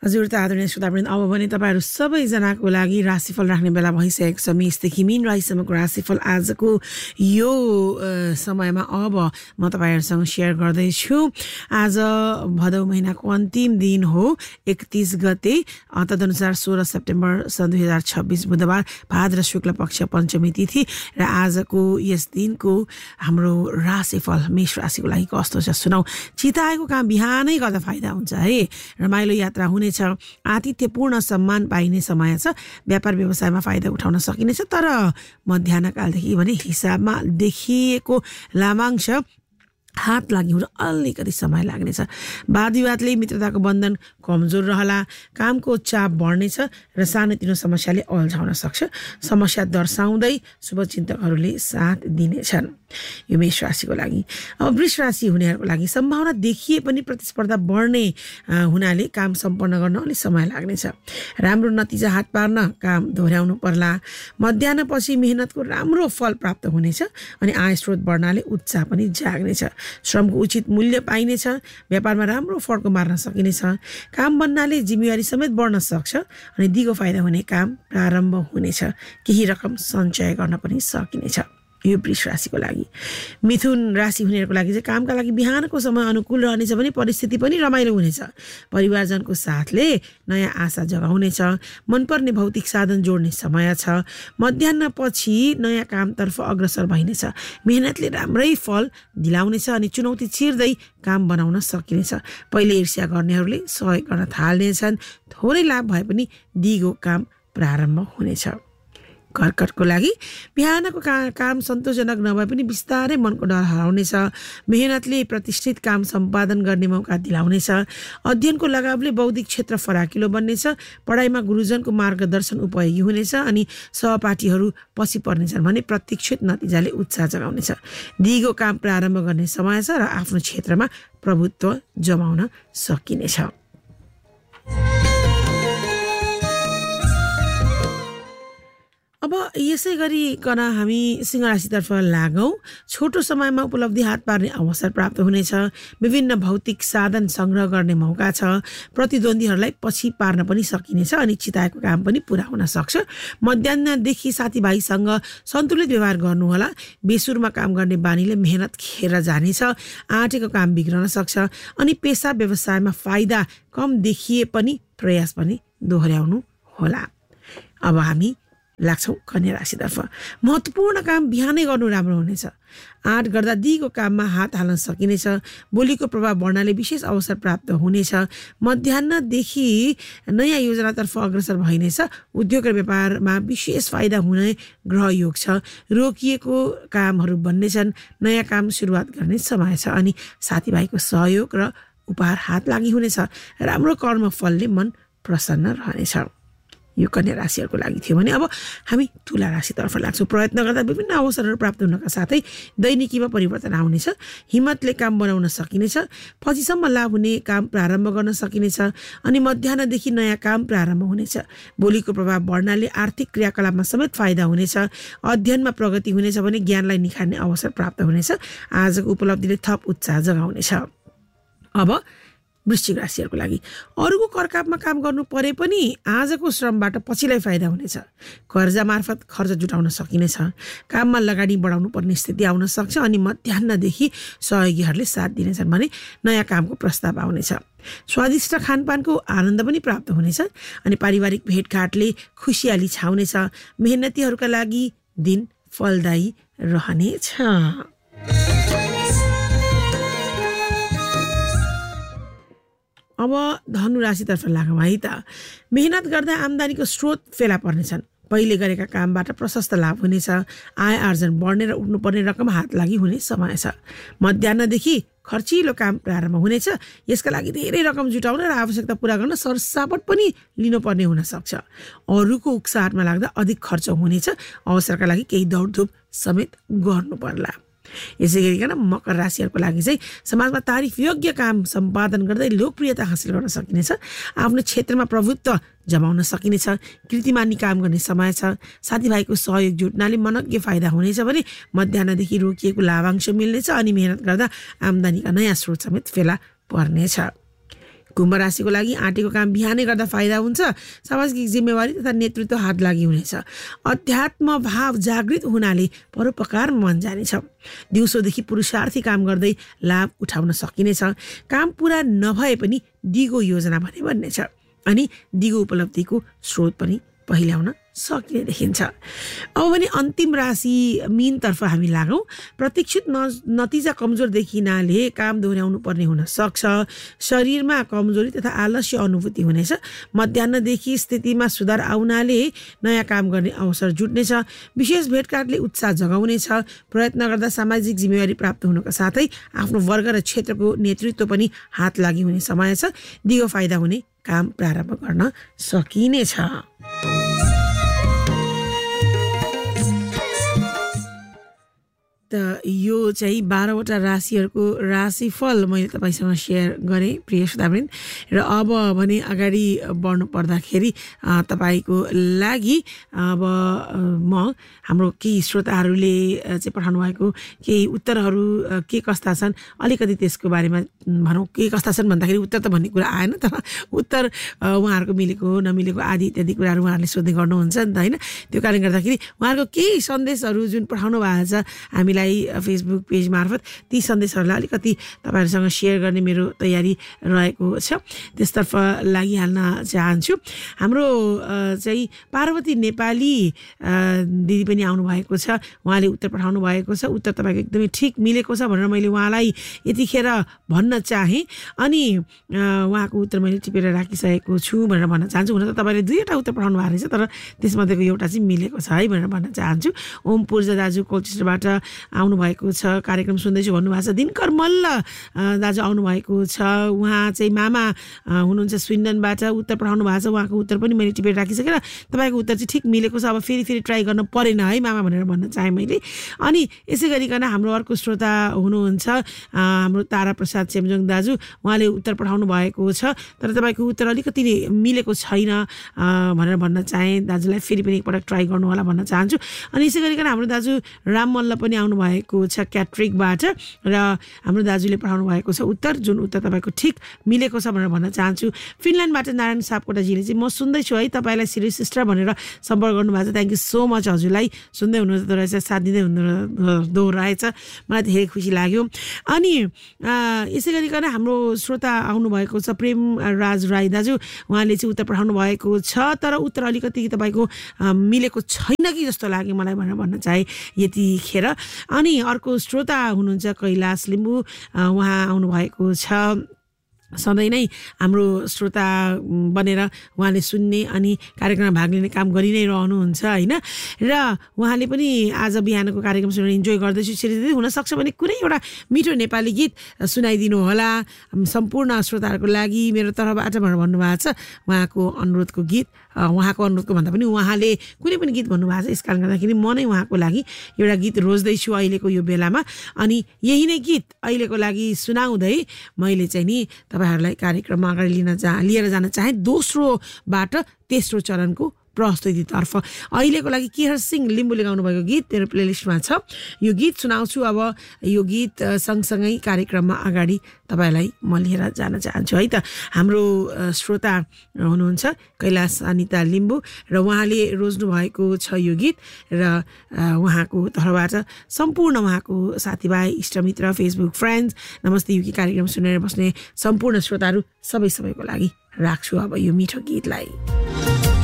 हजुर त आदरणीय श्रोतावृन्द, अब भने तपाईहरु सबैजनाको लागि राशिफल राख्ने बेला भइसकेको छ। मेषदेखि मीन राशिसम्मको राशिफल आजको यो समयमा अब म तपाईहरुसँग शेयर गर्दैछु। आज भदौ महिनाको अन्तिम दिन हो, 31 गते, तदनुसार 16 सेप्टेम्बर सन् 2026 बुधबार, भाद्र शुक्ल पक्ष पञ्चमी तिथि र आजको यस दिनको हाम्रो राशिफल मेष राशिको लागि कस्तो छ सुनौ। चिताएको काम बिहानै गर्दा फाइदा हुन्छ है। रमाइलो यात्रा हुने छ, आतिथ्यपूर्ण सम्मान पाइने समय छ, व्यापार व्यवसायमा फाइदा उठाउन सकिनेछ। तर मध्याह्नकालदेखि भने हिसाबमा देखिएको लाभांश हात लागि हुन अलिकति समय लाग्नेछ। वाद विवादले मित्रताको बन्धन कमजोर रहला, कामको चाप बढ्नेछ र सानोतिनो समस्याले अल्झाउन सक्छ। समस्या दर्शाउँदै शुभचिन्तकहरूले साथ दिनेछन्। यो मेष राशिको लागि। अब वृष राशि हुनेहरूको लागि सम्भावना देखिए पनि प्रतिस्पर्धा बढ्ने हुनाले काम सम्पन्न गर्न अलि समय लाग्नेछ। राम्रो नतिजा हात पार्न काम दोहोर्याउनु पर्ला। मध्याह्नपछि मेहनतको राम्रो फल प्राप्त हुनेछ अनि आय स्रोत बढ्नाले उत्साह पनि जाग्नेछ। श्रमको उचित मूल्य पाइनेछ। व्यापारमा राम्रो फड्को मार्न सकिनेछ। काम बन्नाले जिम्मेवारी समेत बढ्न सक्छ अनि दिगो फाइदा हुने काम प्रारम्भ हुनेछ। केही रकम सञ्चय गर्न पनि सकिनेछ। यो वृष राशिको लागि। मिथुन राशि हुनेहरूको लागि चाहिँ कामका लागि बिहानको समय अनुकूल रहनेछ भने परिस्थिति पनि रमाइलो हुनेछ। परिवारजनको साथले नयाँ आशा जगाउनेछ। मनपर्ने भौतिक साधन जोड्ने समय छ। मध्याह्नपछि नयाँ कामतर्फ अग्रसर भइनेछ। मेहनतले राम्रै फल दिलाउनेछ अनि चुनौती चिर्दै काम बनाउन सकिनेछ। पहिले ईर्ष्या गर्नेहरूले सहयोग गर्न थाल्नेछन्। थोरै लाभ भए पनि दिगो काम प्रारम्भ हुनेछ। कर्कटको लागि बिहानको काम सन्तोषजनक नभए पनि बिस्तारै मनको डर हराउनेछ। मेहनतले प्रतिष्ठित काम सम्पादन गर्ने मौका दिलाउनेछ। अध्ययनको लगावले बौद्धिक क्षेत्र फराकिलो बन्नेछ। पढाइमा गुरुजनको मार्गदर्शन उपयोगी हुनेछ अनि सहपाठीहरू पछि पर्नेछन् भने प्रतीक्षित नतिजाले उत्साह जगाउनेछ। दिगो काम प्रारम्भ गर्ने समय छ र आफ्नो क्षेत्रमा प्रभुत्व जमाउन सकिनेछ। अब यसै गरिकन हामी सिंह राशितर्फ लागौं। छोटो समयमा उपलब्धि हात पार्ने अवसर प्राप्त हुनेछ। विभिन्न भौतिक साधन संग्रह गर्ने मौका छ। प्रतिद्वन्दीहरूलाई पछि पार्न पनि सकिनेछ अनि चिताएको काम पनि पूरा हुन सक्छ। मध्याह्नदेखि साथीभाइसँग सन्तुलित व्यवहार गर्नुहोला। बेसुरमा काम गर्ने बानीले मेहनत खेर जानेछ। आँटेको काम बिग्रन सक्छ अनि पेसा व्यवसायमा फाइदा कम देखिए पनि प्रयास पनि दोहोर्याउनु होला। अब हामी लाग्छौं कन्या राशितर्फ। महत्त्वपूर्ण काम बिहानै गर्नु राम्रो हुनेछ। आँट गर्दा दिगो काममा हात हाल्न सकिनेछ। बोलीको प्रभाव बढ्नाले विशेष अवसर प्राप्त हुनेछ। मध्याह्नदेखि नयाँ योजनातर्फ अग्रसर भइनेछ। उद्योग र व्यापारमा विशेष फाइदा हुने ग्रह योग छ। रोकिएको कामहरू बन्नेछन्। नयाँ काम सुरुवात गर्ने समय छ अनि साथीभाइको सहयोग र उपहार हात लागि हुनेछ। राम्रो कर्मफलले मन प्रसन्न रहनेछ। यो कन्या राशिहरूको लागि थियो भने अब हामी तुला राशितर्फ लाग्छौँ। प्रयत्न गर्दा विभिन्न अवसरहरू प्राप्त हुनका साथै दैनिकीमा परिवर्तन आउनेछ। हिम्मतले काम बनाउन सकिनेछ। पछिसम्म लाभ हुने काम प्रारम्भ गर्न सकिनेछ अनि मध्याह्नदेखि नयाँ काम प्रारम्भ हुनेछ। बोलीको प्रभाव बढ्नाले आर्थिक क्रियाकलापमा समेत फाइदा हुनेछ। अध्ययनमा प्रगति हुनेछ भने ज्ञानलाई निखार्ने अवसर प्राप्त हुनेछ। आजको उपलब्धिले थप उत्साह जगाउनेछ। अब वृश्चिक राशिहरूको लागि अरूको करकापमा काम गर्नु परे पनि आजको श्रमबाट पछिलाई फाइदा हुनेछ। कर्जा मार्फत खर्च जुटाउन सकिनेछ। काममा लगानी बढाउनु पर्ने स्थिति आउन सक्छ अनि मध्याह्नदेखि सहयोगीहरूले साथ दिनेछन् भने नयाँ कामको प्रस्ताव आउनेछ। स्वादिष्ट खानपानको आनन्द पनि प्राप्त हुनेछ अनि पारिवारिक भेटघाटले खुसियाली छाउनेछ। मेहनतीहरूका लागि दिन फलदायी रहनेछ। अब धनु राशितर्फ लागौँ है त। मेहनत गर्दा आम्दानीको स्रोत फेला पर्नेछन्। पहिले गरेका कामबाट प्रशस्त लाभ हुनेछ। आय आर्जन बढ्ने र उठ्नुपर्ने रकम हात लागि हुने समय छ। मध्याह्नदेखि खर्चिलो काम प्रारम्भ हुनेछ। यसका लागि धेरै रकम जुटाउन र आवश्यकता पूरा गर्न सरसापट पनि लिनुपर्ने हुन सक्छ। अरूको उक्साहटमा लाग्दा अधिक खर्च हुनेछ। अवसरका लागि केही दौडधुप समेत गर्नु पर्ला। यसै गरिकन मकर राशिहरूको लागि चाहिँ समाजमा तारिफ योग्य काम सम्पादन गर्दै लोकप्रियता हासिल गर्न सकिनेछ। आफ्नो क्षेत्रमा प्रभुत्व जमाउन सकिनेछ। कीर्तिमानी काम गर्ने समय छ। साथीभाइको सहयोग जुट्नाले मनज्ञ फाइदा हुनेछ भने मध्याह्नदेखि रोकिएको लाभांश मिल्नेछ अनि मेहनत गर्दा आम्दानीका नयाँ स्रोत समेत फेला पर्नेछ। कुम्भ राशिको लागि आँटेको काम बिहानै गर्दा फाइदा हुन्छ। सामाजिक जिम्मेवारी तथा नेतृत्व हात लागि हुनेछ। अध्यात्म भाव जागृत हुनाले परोपकार मन जानेछ। दिउँसोदेखि पुरुषार्थी काम गर्दै लाभ उठाउन सकिनेछ। काम पुरा नभए पनि दिगो योजना भने बन्नेछ अनि दिगो उपलब्धिको स्रोत पनि पहिल्याउन सकिने देखिन्छ। अब भने अन्तिम राशि मीनतर्फ हामी लागौँ। प्रतीक्षित नतिजा कमजोर देखिनाले काम दोहोऱ्याउनु पर्ने हुन सक्छ। शरीरमा कमजोरी तथा आलस्य अनुभूति हुनेछ। मध्याह्नदेखि स्थितिमा सुधार आउनाले नयाँ काम गर्ने अवसर जुट्नेछ। विशेष भेटघाटले उत्साह जगाउनेछ। प्रयत्न गर्दा सामाजिक जिम्मेवारी प्राप्त हुनुका साथै आफ्नो वर्ग र क्षेत्रको नेतृत्व पनि हात लागि हुने समय छ। दिगो फाइदा हुने काम प्रारम्भ गर्न सकिनेछ। त यो चाहिँ 12वटा राशिहरूको राशिफल मैले तपाईँसँग सेयर गरेँ प्रिय श्रोतावृन्द। र अब भने अगाडि बढ्नु पर्दाखेरि तपाईँको लागि अब म हाम्रो केही श्रोताहरूले चाहिँ पठाउनु भएको केही उत्तरहरू के कस्ता छन् अलिकति त्यसको बारेमा भनौँ। के कस्ता छन् भन्दाखेरि उत्तर त भन्ने कुरा आएन, तर उत्तर उहाँहरूको मिलेको नमिलेको आदि इत्यादि कुराहरू उहाँहरूले सोध्ने गर्नुहुन्छ नि त होइन। त्यो कारणले गर्दाखेरि उहाँहरूको केही सन्देशहरू जुन पठाउनु भएको छ हामीलाई फेसबुक पेज मार्फत ती सन्देशहरूलाई अलिकति तपाईँहरूसँग सेयर गर्ने मेरो तयारी रहेको छ। त्यसतर्फ लागिहाल्न चाहन्छु। हाम्रो चाहिँ पार्वती नेपाली दिदी पनि आउनुभएको छ। उहाँले उत्तर पठाउनु भएको छ। उत्तर तपाईँको एकदमै ठिक मिलेको छ भनेर मैले उहाँलाई यतिखेर भन्न चाहेँ। अनि उहाँको उत्तर मैले टिपेर राखिसकेको छु भनेर भन्न चाहन्छु। हुन त तपाईँले 2वटा उत्तर पठाउनु भएको रहेछ, तर त्यसमध्येको एउटा चाहिँ मिलेको छ है भनेर भन्न चाहन्छु। ओम पूर्जा दाजु कोलचिस्टरबाट आउनुभएको छ। कार्यक्रम सुन्दैछु भन्नुभएको छ। दिनकर मल्ल दाजु आउनुभएको छ। उहाँ चाहिँ मामा हुनुहुन्छ स्विन्डनबाट उत्तर पठाउनु भएको छ। उहाँको उत्तर पनि मैले टिपेर राखिसकेर तपाईँको उत्तर चाहिँ ठिक मिलेको छ। अब फेरि ट्राई गर्न परेन है मामा भनेर भन्न चाहेँ मैले। अनि यसै गरिकन हाम्रो अर्को श्रोता हुनुहुन्छ हाम्रो तारा प्रसाद चेम्जोङ दाजु। उहाँले उत्तर पठाउनु भएको छ, तर तपाईँको उत्तर अलिकति मिलेको छैन भनेर भन्न चाहेँ। दाजुलाई फेरि पनि एकपल्ट ट्राई गर्नु होला भन्न चाहन्छु। अनि यसै गरिकन हाम्रो दाजु राम मल्ल पनि आउनु भएको छ क्याट्रिकबाट र हाम्रो दाजुले पठाउनु भएको छ उत्तर, जुन उत्तर तपाईँको ठिक मिलेको छ भनेर भन्न चाहन्छु। फिनल्यान्डबाट नारायण सापकोटाजीले चाहिँ म सुन्दैछु है तपाईँलाई सिरी सिस्टर भनेर सम्पर्क गर्नुभएको छ। थ्याङ्क यू सो मच हजुरलाई। सुन्दै हुनुहुँदो रहेछ, साथ दिँदै हुँदो रहेछ, मलाई धेरै खुसी लाग्यो। अनि यसै गरिकन हाम्रो श्रोता आउनुभएको छ प्रेम राज राई दाजु। उहाँले चाहिँ उत्तर पठाउनु भएको छ, तर उत्तर अलिकति तपाईँको मिलेको छैन कि जस्तो लाग्यो मलाई भनेर भन्न चाहे यतिखेर। अनि अर्को श्रोता हुनुहुन्छ कैलाश लिम्बू। उहाँ आउनुभएको छ। सधैँ नै हाम्रो श्रोता बनेर उहाँले सुन्ने अनि कार्यक्रममा भाग लिने काम गरि नै रहनुहुन्छ होइन। र उहाँले पनि आज बिहानको कार्यक्रम सुनेर इन्जोय गर्दैछु श्रीदिदी, हुनसक्छ भने कुनै एउटा मिठो नेपाली गीत सुनाइदिनु होला सम्पूर्ण श्रोताहरूको लागि मेरो तर्फबाट भनेर भन्नुभएको छ। उहाँको अनुरोधको गीत, उहाँको अनुरोधको भन्दा पनि उहाँले कुनै पनि गीत भन्नुभएको छ। यस कारणले गर्दाखेरि म नै उहाँको लागि एउटा गीत रोज्दैछु अहिलेको यो बेलामा। अनि यही नै गीत अहिलेको लागि सुनाउँदै मैले चाहिँ नि तपाईँहरूलाई कार्यक्रममा अगाडि लिएर जान चाहे दोस्रोबाट तेस्रो चरणको प्रस्तुतितर्फ। अहिलेको लागि केहर सिंह लिम्बूले गाउनुभएको गीत मेरो प्लेलिस्टमा छ। यो गीत सुनाउँछु। अब यो गीत सँगसँगै कार्यक्रममा अगाडि तपाईँलाई म लिएर जान चाहन्छु है त। हाम्रो श्रोता हुनुहुन्छ कैलाश अनिता लिम्बू र उहाँले रोज्नु भएको छ यो गीत। र उहाँको तर्फबाट सम्पूर्ण उहाँको साथीभाइ इष्टमित्र फेसबुक फ्रेन्ड्स नमस्ते युकी कार्यक्रम सुनेर बस्ने सम्पूर्ण श्रोताहरू सबैको लागि राख्छु अब यो मिठो गीतलाई।